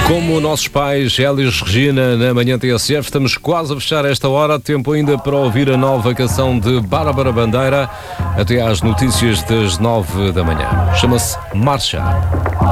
Como nossos pais, Elis Regina, na Manhã TSF, estamos quase a fechar esta hora. Tempo ainda para ouvir a nova canção de Bárbara Bandeira até às notícias das 9 da manhã. Chama-se Marcha.